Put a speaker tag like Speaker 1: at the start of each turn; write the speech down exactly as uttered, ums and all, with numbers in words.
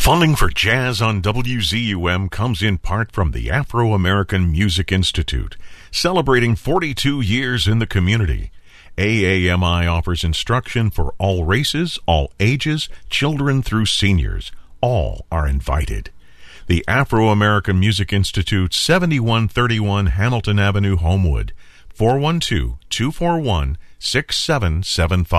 Speaker 1: Funding for Jazz on W Z U M comes in part from the Afro-American Music Institute, celebrating forty-two years in the community. A A M I offers instruction for all races, all ages, children through seniors. All are invited. The Afro-American Music Institute, seventy-one thirty-one Hamilton Avenue, Homewood, four one two, two four one, six seven seven five.